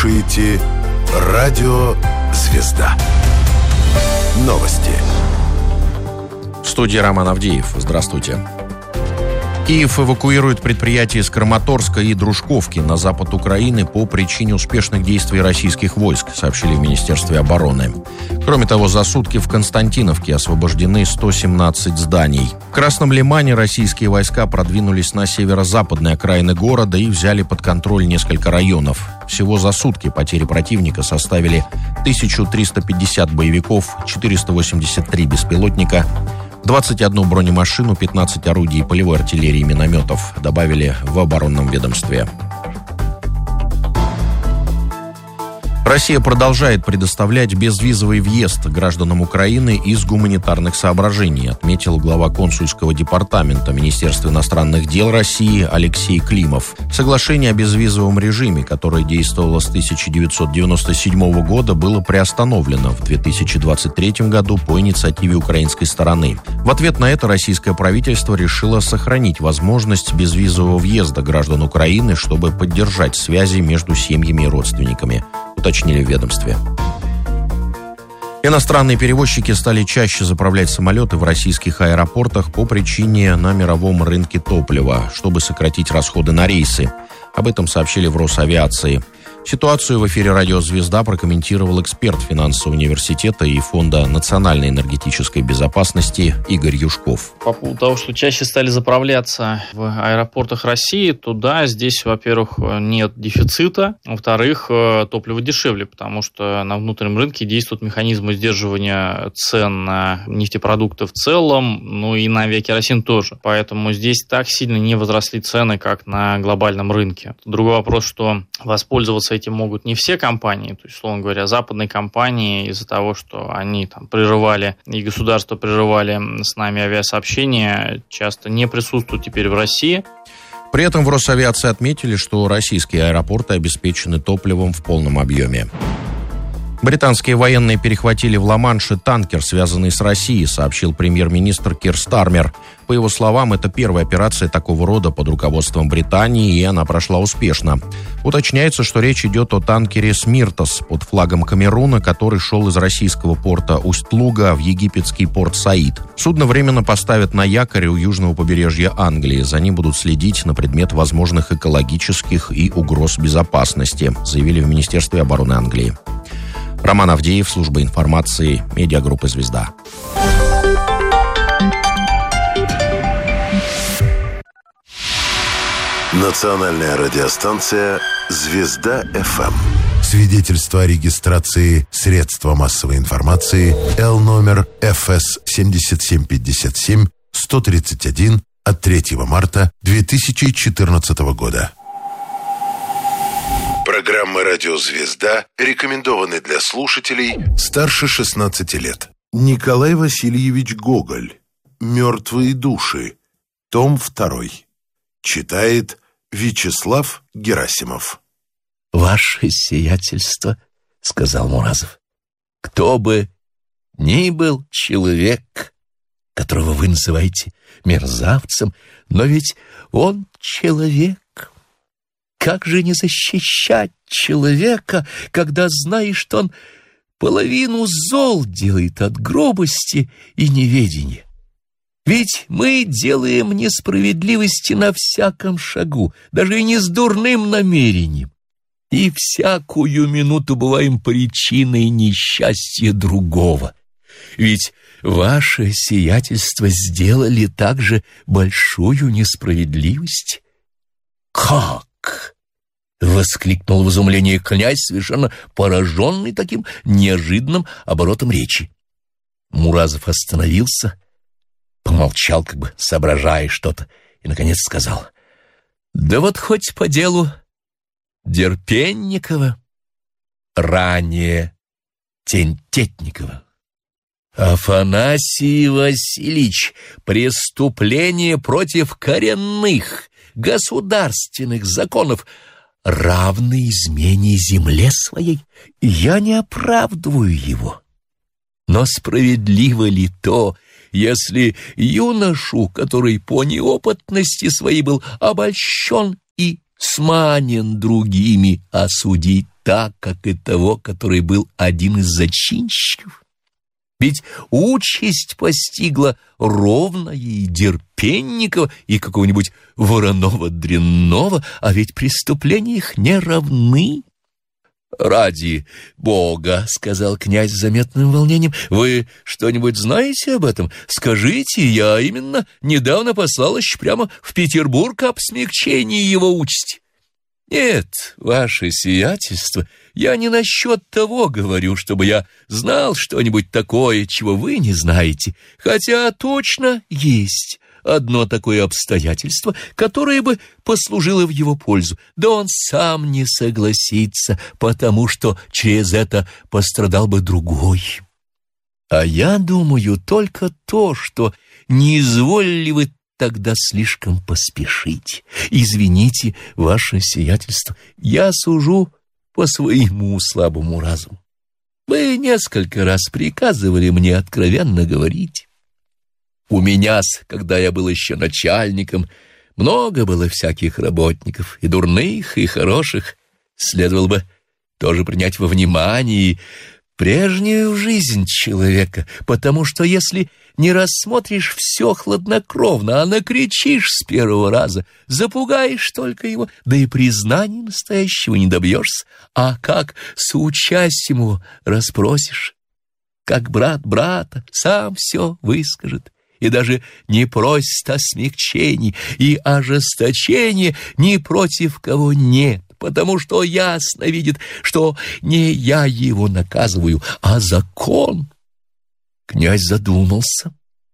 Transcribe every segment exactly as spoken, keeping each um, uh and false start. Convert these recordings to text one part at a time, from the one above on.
слушаете «Радио Звезда». Новости. В студии Роман Авдеев. Здравствуйте. Киев эвакуирует предприятия из Краматорска и Дружковки на запад Украины по причине успешных действий российских войск, сообщили в Министерстве обороны. Кроме того, за сутки в Константиновке освобождены сто семнадцать зданий. В Красном Лимане российские войска продвинулись на северо-западные окраины города и взяли под контроль несколько районов. Всего за сутки потери противника составили тысячу триста пятьдесят боевиков, четыреста восемьдесят три беспилотника, двадцать одну бронемашину, пятнадцать орудий полевой артиллерии и минометов, добавили в оборонном ведомстве. Россия продолжает предоставлять безвизовый въезд гражданам Украины из гуманитарных соображений, отметил глава консульского департамента Министерства иностранных дел России Алексей Климов. Соглашение о безвизовом режиме, которое действовало с тысяча девятьсот девяносто седьмого года, было приостановлено в две тысячи двадцать третьем году по инициативе украинской стороны. В ответ на это российское правительство решило сохранить возможность безвизового въезда граждан Украины, чтобы поддержать связи между семьями и родственниками, уточнили в ведомстве. Иностранные перевозчики стали чаще заправлять самолеты в российских аэропортах по причине на мировом рынке топлива, чтобы сократить расходы на рейсы. Об этом сообщили в Росавиации. Ситуацию в эфире «Радио Звезда» прокомментировал эксперт финансового университета и Фонда национальной энергетической безопасности Игорь Юшков. По поводу того, что чаще стали заправляться в аэропортах России, то да, здесь, во-первых, нет дефицита, во-вторых, топливо дешевле, потому что на внутреннем рынке действуют механизмы сдерживания цен на нефтепродукты в целом, ну и на авиакеросин тоже. Поэтому здесь так сильно не возросли цены, как на глобальном рынке. Другой вопрос, что воспользоваться этим могут не все компании, то есть, условно говоря, западные компании из-за того, что они там прерывали, и государства прерывали с нами авиасообщения, часто не присутствуют теперь в России. При этом в Росавиации отметили, что российские аэропорты обеспечены топливом в полном объеме. Британские военные перехватили в Ла-Манше танкер, связанный с Россией, сообщил премьер-министр Кир Стармер. По его словам, это первая операция такого рода под руководством Британии, и она прошла успешно. Уточняется, что речь идет о танкере «Смиртос» под флагом Камеруна, который шел из российского порта Усть-Луга в египетский порт Саид. Судно временно поставят на якорь у южного побережья Англии. За ним будут следить на предмет возможных экологических и угроз безопасности, заявили в Министерстве обороны Англии. Роман Авдеев, служба информации, медиагруппа «Звезда». Национальная радиостанция «Звезда-эф эм». Свидетельство о регистрации средства массовой информации Л номер эф эс семь семь пять семь сто тридцать один от третьего марта две тысячи четырнадцатого года. Программа «Радио Звезда» рекомендованы для слушателей старше шестнадцати лет. Николай Васильевич Гоголь. «Мертвые души». Том второй. Читает Вячеслав Герасимов. «Ваше сиятельство», — сказал Муразов, — «кто бы ни был человек, которого вы называете мерзавцем, но ведь он человек. Как же не защищать человека, когда знаешь, что он половину зол делает от грубости и неведения? Ведь мы делаем несправедливости на всяком шагу, даже и не с дурным намерением, и всякую минуту бываем причиной несчастья другого. Ведь ваше сиятельство сделали также большую несправедливость». «Как?» — воскликнул в изумлении князь, совершенно пораженный таким неожиданным оборотом речи. Муразов остановился, помолчал, как бы соображая что-то, и, наконец, сказал: «Да вот хоть по делу Дерпенникова, ранее Тентетникова. Афанасий Васильевич, преступление против коренных государственных законов равны измене земле своей. Я не оправдываю его. Но справедливо ли то, если юношу, который по неопытности своей был обольщен и сманен другими, осудить так, как и того, который был один из зачинщиков. Ведь участь постигла ровно и Дерпенникова, и какого-нибудь Воронова-Дрянного, а ведь преступления их не равны. «Ради Бога, — сказал князь с заметным волнением, — вы что-нибудь знаете об этом? Скажите, я именно недавно послал еще прямо в Петербург об смягчении его участи». «Нет, ваше сиятельство, я не насчет того говорю, чтобы я знал что-нибудь такое, чего вы не знаете, хотя точно есть одно такое обстоятельство, которое бы послужило в его пользу, да он сам не согласится, потому что через это пострадал бы другой. А я думаю только то, что не изволили вы тогда слишком поспешить. Извините, ваше сиятельство, я сужу по своему слабому разуму. Вы несколько раз приказывали мне откровенно говорить. У меня, когда я был еще начальником, много было всяких работников, и дурных, и хороших. Следовало бы тоже принять во внимание прежнюю жизнь человека, потому что если не рассмотришь все хладнокровно, а накричишь с первого раза, запугаешь только его, да и признания настоящего не добьешься, а как соучастием его расспросишь, как брат брата сам все выскажет, и даже не просит о смягчении и ожесточении ни против кого нет, потому что ясно видит, что не я его наказываю, а закон. Князь задумался.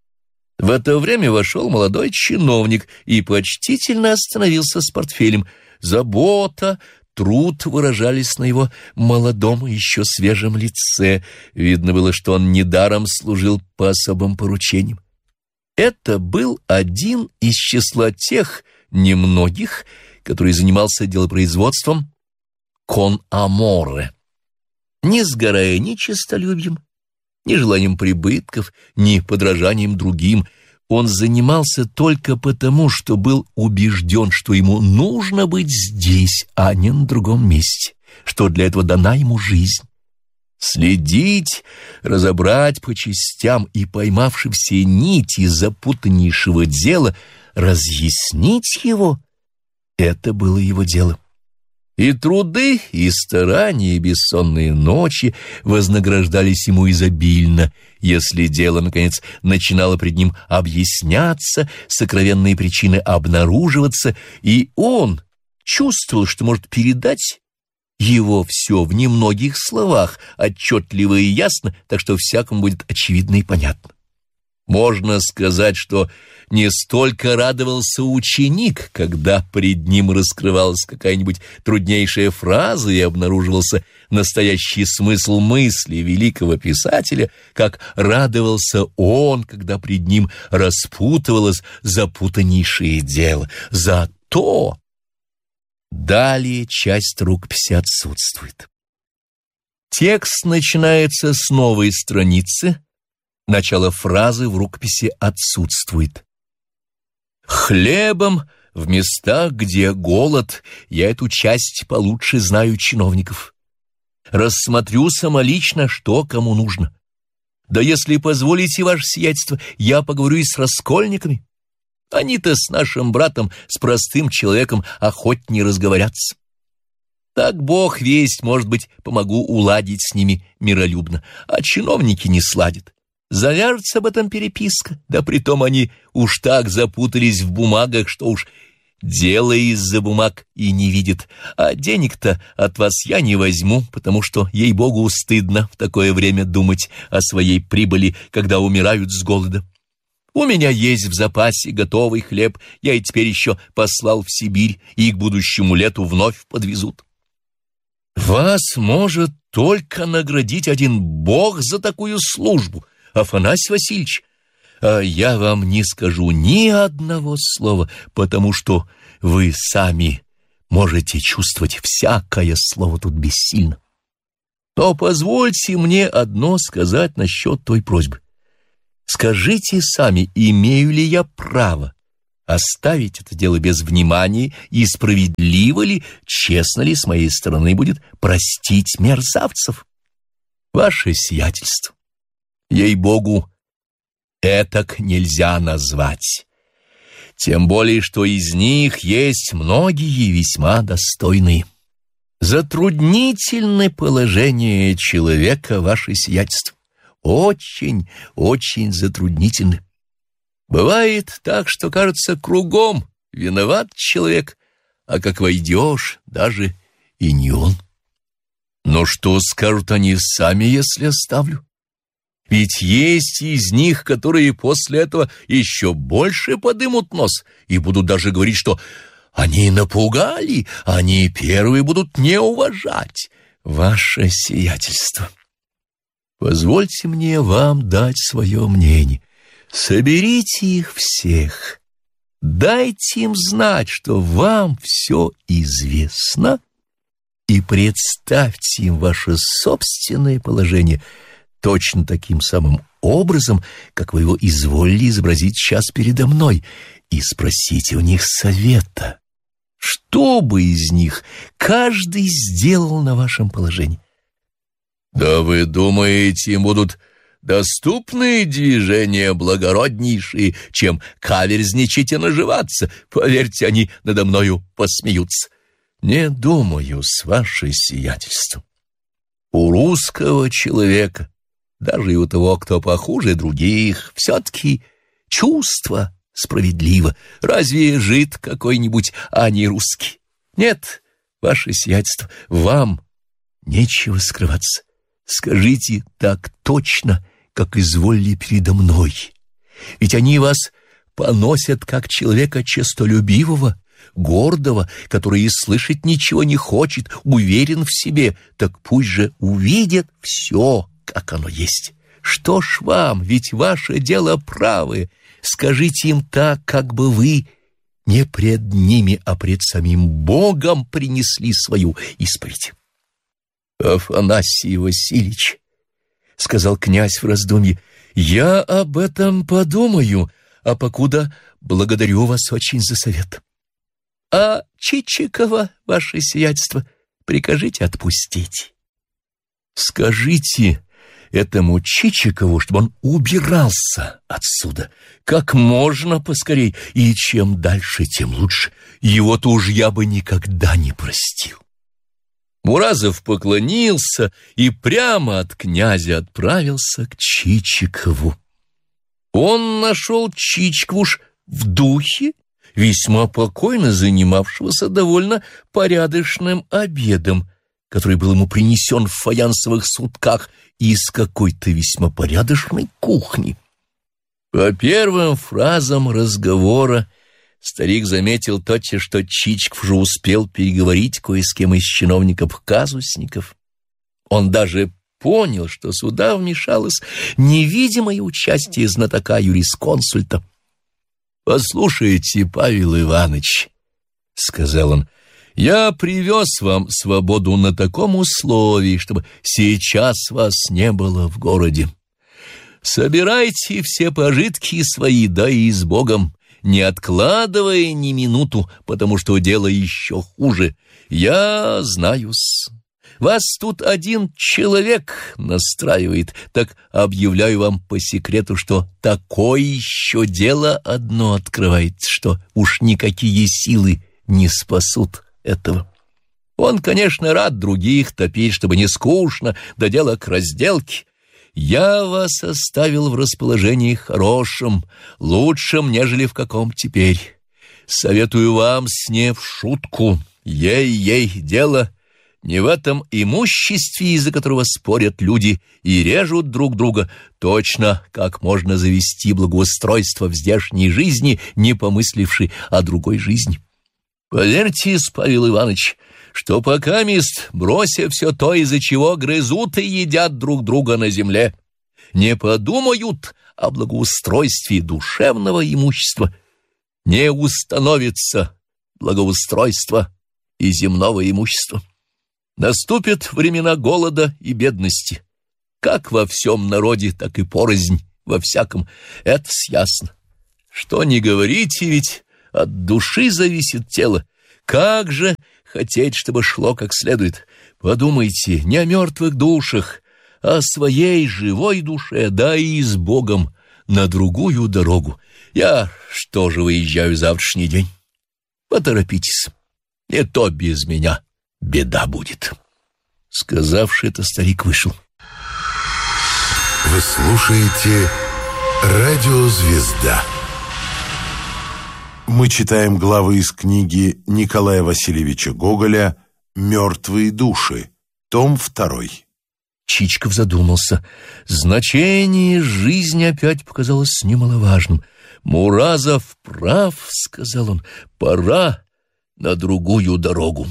В это время вошел молодой чиновник и почтительно остановился с портфелем. Забота, труд выражались на его молодом, еще свежем лице. Видно было, что он недаром служил по особым поручениям. Это был один из числа тех немногих, который занимался делопроизводством кон аморе, не сгорая ни честолюбием, ни желанием прибытков, ни подражанием другим. Он занимался только потому, что был убежден, что ему нужно быть здесь, а не на другом месте, что для этого дана ему жизнь. Следить, разобрать по частям и, поймавши все нити запутаннейшего дела, разъяснить его — это было его дело. И труды, и старания, и бессонные ночи вознаграждались ему изобильно, если дело, наконец, начинало пред ним объясняться, сокровенные причины обнаруживаться, и он чувствовал, что может передать его все в немногих словах, отчетливо и ясно, так что всякому будет очевидно и понятно. Можно сказать, что не столько радовался ученик, когда пред ним раскрывалась какая-нибудь труднейшая фраза и обнаруживался настоящий смысл мысли великого писателя, как радовался он, когда пред ним распутывалось запутаннейшее дело. Зато далее часть рукописи отсутствует. Текст начинается с новой страницы, начало фразы в рукописи отсутствует. Хлебом в местах, где голод, я эту часть получше знаю чиновников. Рассмотрю самолично, что кому нужно. Да если позволите, ваше сиятельство, я поговорю и с раскольниками. Они-то с нашим братом, с простым человеком, охотнее разговорятся. Так Бог весть, может быть, помогу уладить с ними миролюбно, а чиновники не сладят. Завяжется об этом переписка, да притом они уж так запутались в бумагах, что уж дело из-за бумаг и не видят. А денег-то от вас я не возьму, потому что, ей-богу, стыдно в такое время думать о своей прибыли, когда умирают с голода. У меня есть в запасе готовый хлеб, я и теперь еще послал в Сибирь, и к будущему лету вновь подвезут. Вас может только наградить один Бог за такую службу, Афанасий Васильевич, а я вам не скажу ни одного слова, потому что вы сами можете чувствовать, всякое слово тут бессильно. Но позвольте мне одно сказать насчет той просьбы. Скажите сами, имею ли я право оставить это дело без внимания, и справедливо ли, честно ли с моей стороны будет простить мерзавцев? Ваше сиятельство, ей-богу, этак нельзя назвать. Тем более, что из них есть многие весьма достойные. Затруднительное положение человека, ваше сиятельство. Очень, очень затруднительно. Бывает так, что, кажется, кругом виноват человек, а как войдешь, даже и не он. Но что скажут они сами, если оставлю? Ведь есть из них, которые после этого еще больше подымут нос и будут даже говорить, что они напугали, они первые будут не уважать. Ваше сиятельство, позвольте мне вам дать свое мнение. Соберите их всех, дайте им знать, что вам все известно, и представьте им ваше собственное положение точно таким самым образом, как вы его изволили изобразить сейчас передо мной, и спросите у них совета, что бы из них каждый сделал на вашем положении. Да вы думаете, им будут доступные движения благороднейшие, чем каверзничать и наживаться? Поверьте, они надо мною посмеются. Не думаю, с ваше сиятельство. У русского человека, даже и у того, кто похуже других, все-таки чувство справедливо. Разве жид какой-нибудь, а не русский? Нет, ваше сиятельство, вам нечего скрываться. Скажите так точно, как изволили передо мной. Ведь они вас поносят как человека честолюбивого, гордого, который и слышать ничего не хочет, уверен в себе. Так пусть же увидят все, как оно есть. Что ж вам, ведь ваше дело правое. Скажите им так, как бы вы не пред ними, а пред самим Богом принесли свою исповедь. Афанасий Васильевич, — сказал князь в раздумье, — я об этом подумаю, а покуда благодарю вас очень за совет. А Чичикова, ваше сиятельство, прикажите отпустить. Скажите этому Чичикову, чтобы он убирался отсюда как можно поскорей, и чем дальше, тем лучше. Его-то уж я бы никогда не простил. Муразов поклонился и прямо от князя отправился к Чичикову. Он нашел Чичиковуш в духе, весьма покойно занимавшегося довольно порядочным обедом, который был ему принесен в фаянсовых сутках из какой-то весьма порядочной кухни. По первым фразам разговора старик заметил тотчас, что Чичиков уже успел переговорить кое с кем из чиновников-казусников. Он даже понял, что сюда вмешалось невидимое участие знатока юрисконсульта. «Послушайте, Павел Иванович, — сказал он, — я привез вам свободу на таком условии, чтобы сейчас вас не было в городе. Собирайте все пожитки свои, да и с Богом, не откладывая ни минуту, потому что дело еще хуже. Я знаю-с. Вас тут один человек настраивает, так объявляю вам по секрету, что такое еще дело одно открывается, что уж никакие силы не спасут этого. Он, конечно, рад других топить, чтобы не скучно, да дело к разделке. Я вас оставил в расположении хорошем, лучшем, нежели в каком теперь. Советую вам с не в шутку. Ей-ей, дело не в этом имуществе, из-за которого спорят люди и режут друг друга, точно как можно завести благоустройство в здешней жизни, не помысливши о другой жизни. Поверьте, Павел Иванович, что пока мест, брося все то, из-за чего грызут и едят друг друга на земле, не подумают о благоустройстве душевного имущества, не установится благоустройство и земного имущества. Наступят времена голода и бедности, как во всем народе, так и порознь во всяком, это ясно. Что ни говорите, ведь от души зависит тело. Как же хотеть, чтобы шло как следует? Подумайте не о мертвых душах, а о своей живой душе, да и с Богом на другую дорогу. Я что же выезжаю завтрашний день? Поторопитесь, не то без меня беда будет». Сказавши это, старик вышел. Вы слушаете «Радио Звезда». Мы читаем главы из книги Николая Васильевича Гоголя «Мертвые души», том второй. Чичиков задумался. Значение жизни опять показалось немаловажным. «Муразов прав», — сказал он, — «пора на другую дорогу».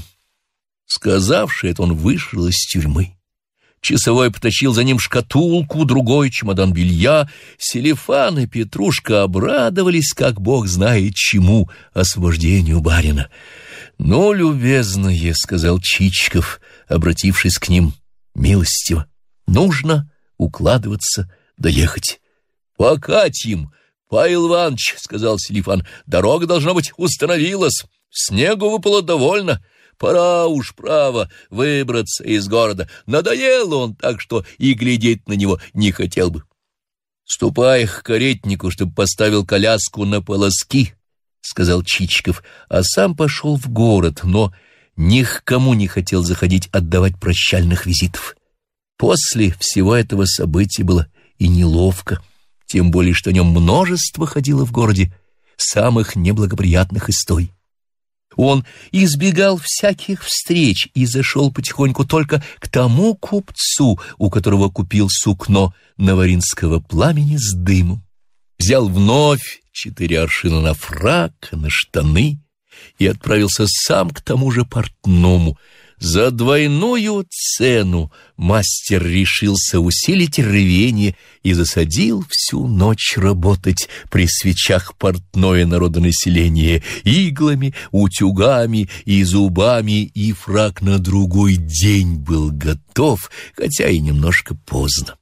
Сказавши это, он вышел из тюрьмы. Часовой потащил за ним шкатулку, другой чемодан белья. Селифан и Петрушка обрадовались, как бог знает чему, освобождению барина. «Ну, любезные», — сказал Чичиков, обратившись к ним милостиво, — «нужно укладываться, доехать». «Покатим, Павел Иванович», — сказал Селифан, — «дорога, должна быть, установилась, снегу выпало довольно. Пора уж, право, выбраться из города. Надоел он так, что и глядеть на него не хотел бы». «Ступай к каретнику, чтобы поставил коляску на полоски», — сказал Чичиков, а сам пошел в город, но ни к кому не хотел заходить отдавать прощальных визитов. После всего этого события было и неловко, тем более что о нем множество ходило в городе самых неблагоприятных историй. Он избегал всяких встреч и зашел потихоньку только к тому купцу, у которого купил сукно наваринского пламени с дымом. Взял вновь четыре аршина на фрак, на штаны и отправился сам к тому же портному. За двойную цену мастер решился усилить рвение и засадил всю ночь работать при свечах портное народонаселение иглами, утюгами и зубами, и фрак на другой день был готов, хотя и немножко поздно.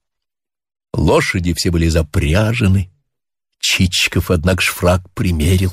Лошади все были запряжены. Чичиков, однако, ж фрак примерил.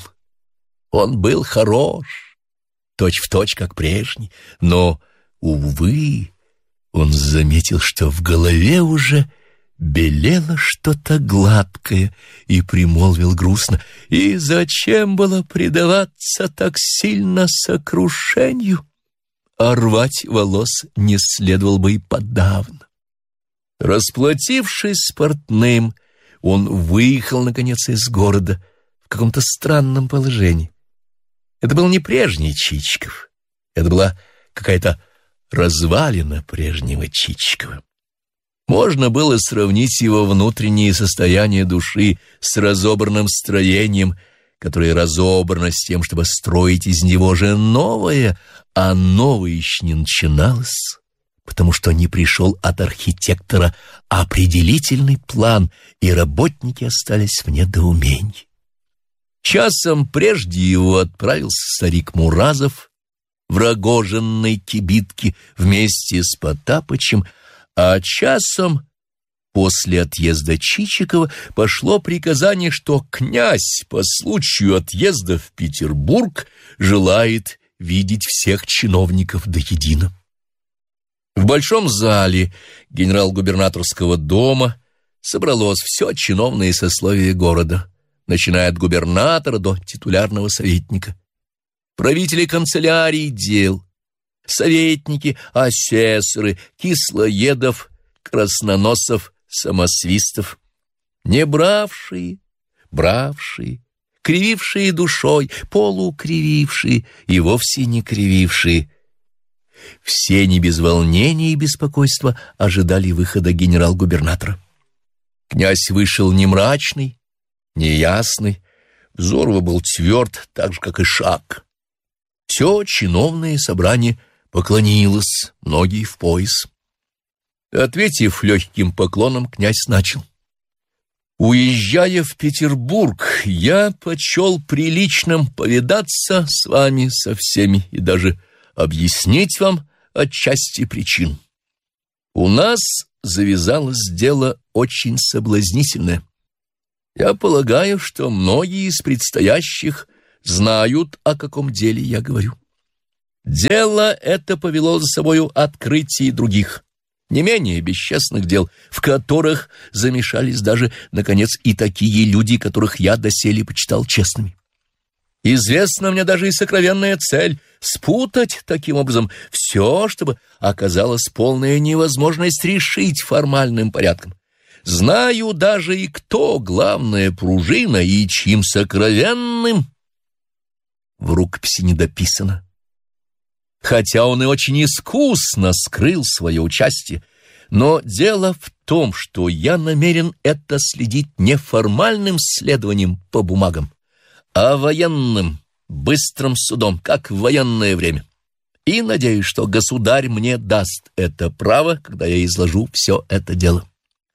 Он был хорош, точь-в-точь, как прежний, но, увы, он заметил, что в голове уже белело что-то гладкое, и примолвил грустно: «И зачем было предаваться так сильно сокрушению? А рвать волос не следовало бы и подавно». Расплатившись с портным, он выехал, наконец, из города в каком-то странном положении. Это был не прежний Чичиков, это была какая-то развалина прежнего Чичикова. Можно было сравнить его внутреннее состояние души с разобранным строением, которое разобрано с тем, чтобы строить из него же новое, а новое еще не начиналось, потому что не пришел от архитектора определительный план, и работники остались в недоумении. Часом прежде его отправился старик Муразов в Рогожинной кибитке вместе с Потапычем, а часом после отъезда Чичикова пошло приказание, что князь по случаю отъезда в Петербург желает видеть всех чиновников до едино. В большом зале генерал-губернаторского дома собралось все чиновное сословие города, начиная от губернатора до титулярного советника. Правители канцелярий дел, советники, асессоры, кислоедов, красноносов, самосвистов, не бравшие, бравшие, кривившие душой, полукривившие и вовсе не кривившие. Все не без волнения и беспокойства ожидали выхода генерал-губернатора. Князь вышел не мрачный, не ясный, взор его был тверд, так же, как и шаг. Все чиновное собрание поклонилось, многие в пояс. Ответив легким поклоном, князь начал: «Уезжая в Петербург, я почел приличным повидаться с вами со всеми и даже объяснить вам отчасти причин. У нас завязалось дело очень соблазнительное. Я полагаю, что многие из предстоящих знают, о каком деле я говорю. Дело это повело за собою открытие других, не менее бесчестных дел, в которых замешались даже, наконец, и такие люди, которых я доселе почитал честными. Известна мне даже и сокровенная цель — спутать таким образом все, чтобы оказалась полная невозможность решить формальным порядком. Знаю даже и кто главная пружина, и чьим сокровенным в рукописи не дописано. Хотя он и очень искусно скрыл свое участие, но дело в том, что я намерен это следить не формальным следованием по бумагам, а военным, быстрым судом, как в военное время. И надеюсь, что государь мне даст это право, когда я изложу все это дело.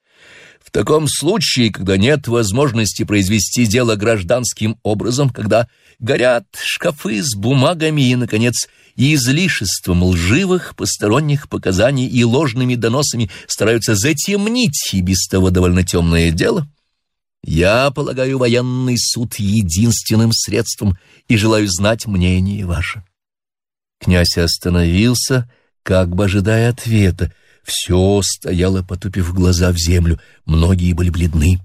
В таком случае, когда нет возможности произвести дело гражданским образом, когда горят шкафы с бумагами и, наконец, излишеством лживых посторонних показаний и ложными доносами стараются затемнить и без того довольно темное дело, я полагаю военный суд единственным средством и желаю знать мнение ваше. Князь остановился, как бы ожидая ответа. Все стояло, потупив глаза в землю, многие были бледны.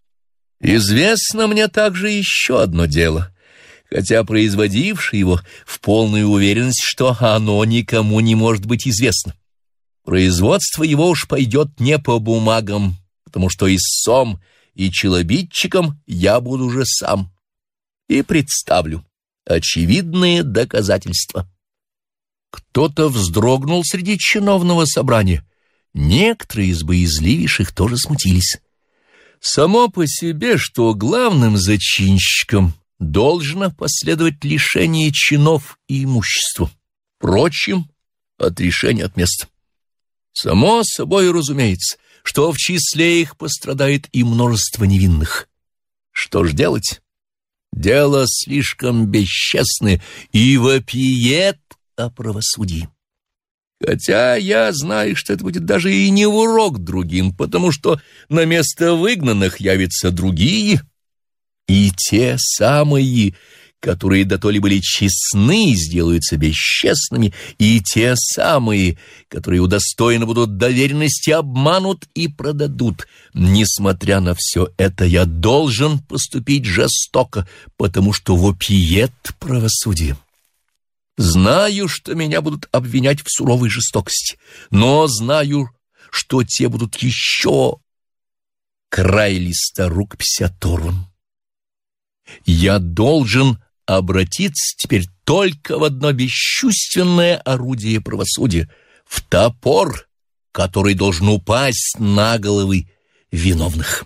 Известно мне также еще одно дело, хотя производивший его в полную уверенность, что оно никому не может быть известно. Производство его уж пойдет не по бумагам, потому что истцом и челобитчиком я буду уже сам, и представлю очевидные доказательства. Кто-то вздрогнул среди чиновного собрания. Некоторые из боязливейших тоже смутились. Само по себе, что главным зачинщиком должно последовать лишение чинов и имущества, прочим — отрешение от места. Само собой разумеется, что в числе их пострадает и множество невинных. Что ж делать? Дело слишком бесчестное и вопиет о правосудии. Хотя я знаю, что это будет даже и не урок другим, потому что на место выгнанных явятся другие, и те самые, которые дотоле были честны, сделаются бесчестными, и те самые, которые удостоены будут доверенности, обманут и продадут. Несмотря на все это, я должен поступить жестоко, потому что вопиет правосудие. Знаю, что меня будут обвинять в суровой жестокости, но знаю, что те будут еще... Край листа рукописи оторван. Я должен обратиться теперь только в одно бесчувственное орудие правосудия, в топор, который должен упасть на головы виновных.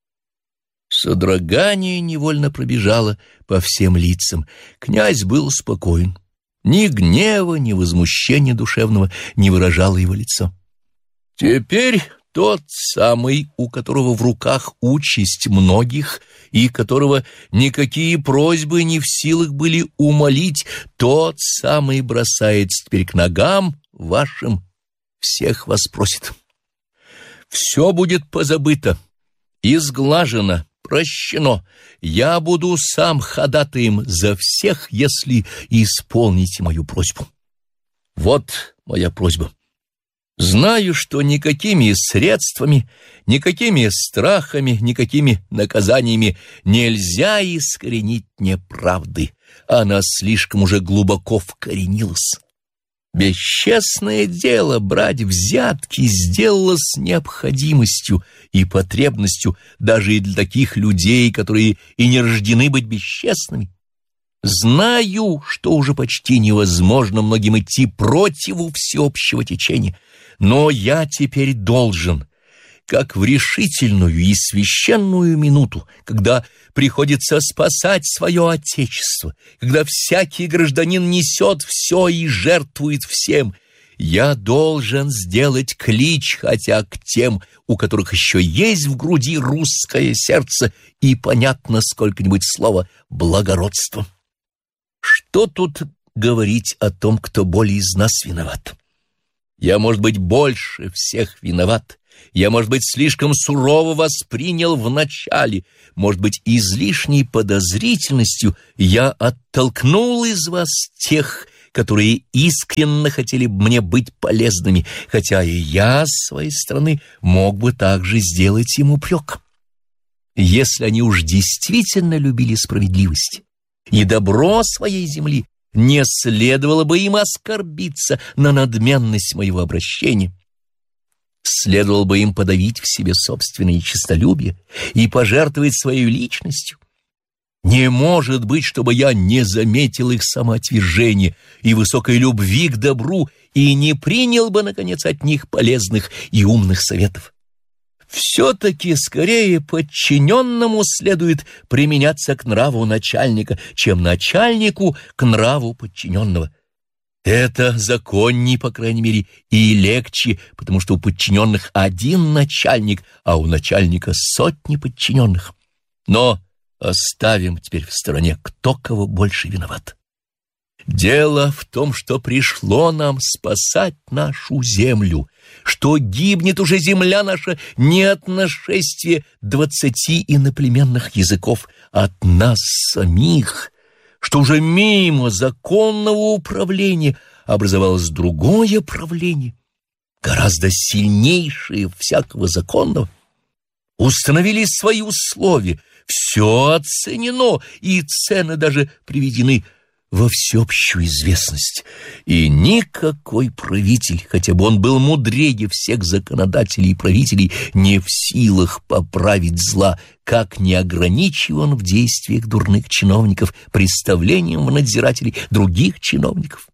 Содрогание невольно пробежало по всем лицам. Князь был спокоен. Ни гнева, ни возмущения душевного не выражало его лицо. Теперь тот самый, у которого в руках участь многих, и которого никакие просьбы не в силах были умолить, тот самый бросается теперь к ногам вашим, всех вас просит. Все будет позабыто, изглажено, прощено. Я буду сам ходатаем за всех, если исполните мою просьбу. Вот моя просьба. Знаю, что никакими средствами, никакими страхами, никакими наказаниями нельзя искоренить неправды. Она слишком уже глубоко вкоренилась. Бесчестное дело брать взятки сделалось необходимостью и потребностью даже и для таких людей, которые и не рождены быть бесчестными. Знаю, что уже почти невозможно многим идти противу всеобщего течения, но я теперь должен, как в решительную и священную минуту, когда приходится спасать свое отечество, когда всякий гражданин несет все и жертвует всем, я должен сделать клич хотя к тем, у которых еще есть в груди русское сердце и понятно сколько-нибудь слово «благородство». Что тут говорить о том, кто более из нас виноват? Я, может быть, больше всех виноват, Я, может быть, слишком сурово воспринял вначале, может быть, излишней подозрительностью я оттолкнул из вас тех, которые искренне хотели бы мне быть полезными, хотя и я, с своей стороны, мог бы также сделать им упрек. Если они уж действительно любили справедливость и добро своей земли, не следовало бы им оскорбиться на надменность моего обращения. Следовало бы им подавить в себе собственное честолюбие и пожертвовать своей личностью. Не может быть, чтобы я не заметил их самоотвержения и высокой любви к добру и не принял бы, наконец, от них полезных и умных советов. Все-таки скорее подчиненному следует применяться к нраву начальника, чем начальнику к нраву подчиненного. Это законней, по крайней мере, и легче, потому что у подчиненных один начальник, а у начальника сотни подчиненных. Но оставим теперь в стороне, кто кого больше виноват. Дело в том, что пришло нам спасать нашу землю, что гибнет уже земля наша не от нашествия двадцати иноплеменных языков, а от нас самих, что уже мимо законного управления образовалось другое правление, гораздо сильнейшее всякого законного. Установились свои условия, все оценено, и цены даже приведены во всеобщую известность. И никакой правитель, хотя бы он был мудрее всех законодателей и правителей, не в силах поправить зла, как не ограничиван в действиях дурных чиновников представлением в надзирателей других чиновников.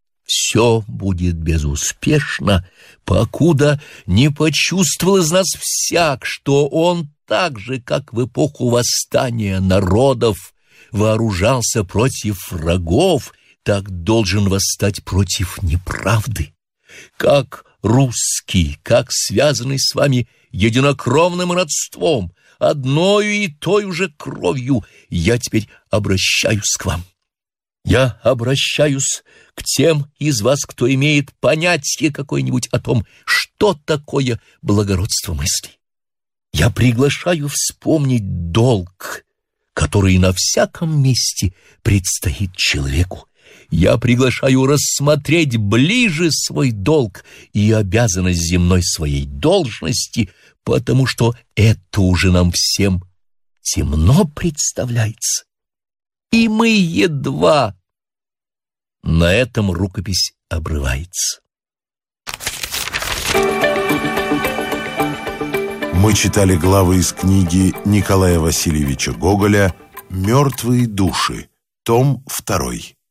Все будет безуспешно, покуда не почувствовал из нас всяк, что он так же, как в эпоху восстания народов, вооружался против врагов, так должен восстать против неправды. Как русский, как связанный с вами единокровным родством, одною и той же кровью, я теперь обращаюсь к вам. Я обращаюсь к тем из вас, кто имеет понятие какое-нибудь о том, что такое благородство мыслей. Я приглашаю вспомнить долг, который на всяком месте предстоит человеку. Я приглашаю рассмотреть ближе свой долг и обязанность земной своей должности, потому что это уже нам всем темно представляется. И мы едва... На этом рукопись обрывается. Мы читали главы из книги Николая Васильевича Гоголя «Мертвые души», том второй.